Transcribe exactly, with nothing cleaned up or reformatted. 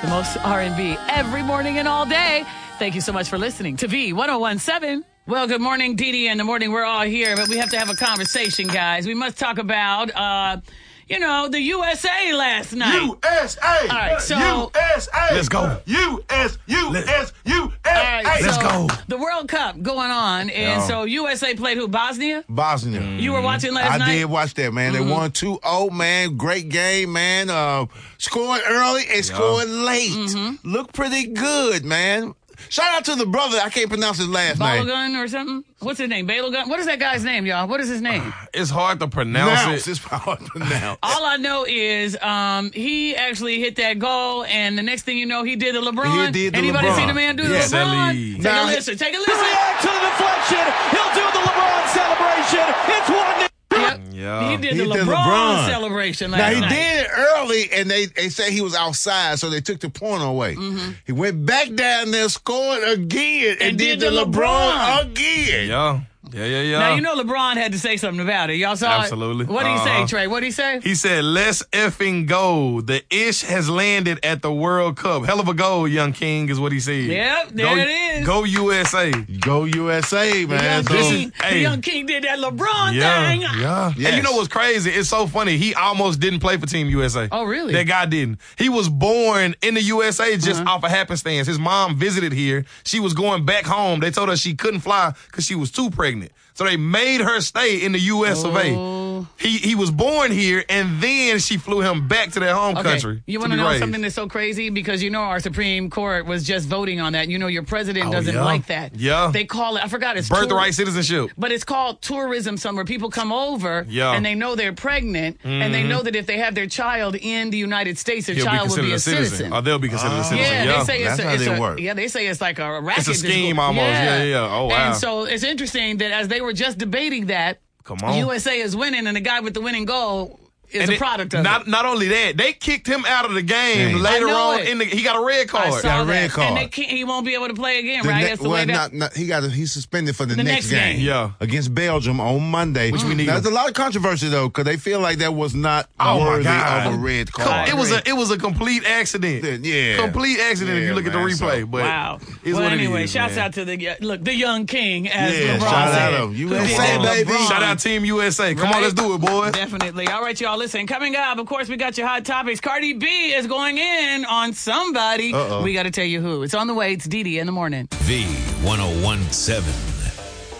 The most R and B every morning and all day. Thank you so much for listening to V ten seventeen. Well, good morning, Dee Dee. In the morning, we're all here, but we have to have a conversation, guys. We must talk about, uh, you know, the U S A last night. U S A! All right, so... U S A! Let's go. U S, U S, U S A! All right, Let's so go. The World Cup going on, and Yeah. so U S A played who? Bosnia? Bosnia. You were watching last I night? did watch that, man. Mm-hmm. They won two oh, man. Great game, man. Uh, scoring early and scoring late. Mm-hmm. Look pretty good, man. Shout out to the brother. I can't pronounce his last name. Balogun or something? What's his name? Balogun? What is that guy's name, y'all? What is his name? It's hard to pronounce Pronounce. it. It's hard to pronounce. All I know is um, he actually hit that goal, and the next thing you know, he did the LeBron. He did the Anybody LeBron. see the man do the Yes. LeBron? Silly. Take Now, a listen. Take a listen. React to the deflection. He'll do the LeBron celebration. It's one. Yep. Yeah. He did He the did LeBron, LeBron. celebration Now, last he night. did it early, and they, they say he was outside, so they took the point away. Mm-hmm. He went back down there, scored again, and, And did, did the the LeBron, LeBron. again. Yeah. Yeah, yeah, yeah. Now, you know LeBron had to say something about it. Y'all saw Absolutely. it? What did he Uh-huh. say, Trey? What did he say? He said, let's effing go. The ish has landed at the World Cup. Hell of a goal, young king, is what he said. Yep, there go, it is. Go U S A. Go U S A, The man. young, So- king, the hey. young king did that LeBron Yeah, thing. yeah. Yes. And you know what's crazy? It's so funny. He almost didn't play for Team U S A. Oh, really? That guy didn't. He was born in the U S A just Uh-huh. off of happenstance. His mom visited here. She was going back home. They told her she couldn't fly because she was too pregnant. So they made her stay in the U S of A. Oh. He he was born here, and then she flew him back to their home Okay, country. you to want to be know raised. something that's so crazy? Because you know our Supreme Court was just voting on that. You know your president Oh, doesn't yeah. like that. Yeah. They call it, I forgot, it's Birthright tour- citizenship. But it's called tourism somewhere. People come over Yeah. and they know they're pregnant and they know that if they have their child in the United States, their He'll be child will considered be a a citizen. citizen. Or they'll be considered a citizen. Yeah, Yeah. they say it's That's a, how it's they a work. yeah, they say it's like a racket. It's a that's scheme go- almost. Yeah, yeah. Oh, wow. And so it's interesting that as they were just debating that, Come on. U S A is winning, and the guy with the winning goal is And a it- product of not, it. Not only that, they kicked him out of the game Dang. later I know on. it. In the, he got a red I card. saw Got a that. red card. And they can't, he won't be able to play again, The right? ne- That's the well, way that. not, not, he got he's suspended for the, The next, next game. game. Yeah. Against Belgium on Monday. Which we need Now, him. there's a lot of controversy though, because they feel like that was not Oh, my worthy God. of a red Come- card. it was a it was a complete accident. Yeah. Complete accident if Yeah, you look at the man, replay. so- but Wow. it's Well, what anyway, it is, shouts man. out to the look the young king, as Yeah, LeBron shout said. out to Who U S A, did that? baby. LeBron. Shout out Team U S A. Come on, Right? let's do it, boys. Definitely. All right, y'all. Listen, coming up, of course, we got your hot topics. Cardi B is going in on somebody. Uh-oh. We got to tell you who. It's on the way. It's Dee Dee in the morning. V ten seventeen.